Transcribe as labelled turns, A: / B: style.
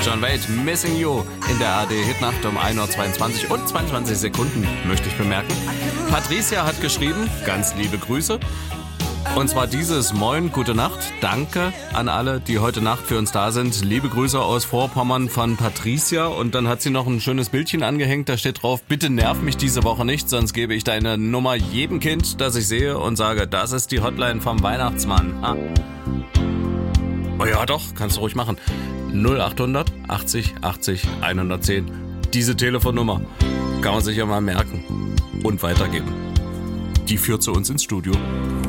A: John Wade, Missing You in der ARD-Hitnacht um 1:22 Uhr und 22 Sekunden, möchte ich bemerken. Patricia hat geschrieben, ganz liebe Grüße. Und zwar dieses Moin, gute Nacht, danke an alle, die heute Nacht für uns da sind. Liebe Grüße aus Vorpommern von Patricia. Und dann hat sie noch ein schönes Bildchen angehängt, da steht drauf, bitte nerv mich diese Woche nicht, sonst gebe ich deine Nummer jedem Kind, das ich sehe und sage, das ist die Hotline vom Weihnachtsmann. Ah. Oh ja doch, kannst du ruhig machen. 0800 80 80 110. Diese Telefonnummer kann man sich ja mal merken und weitergeben. Die führt zu uns ins Studio.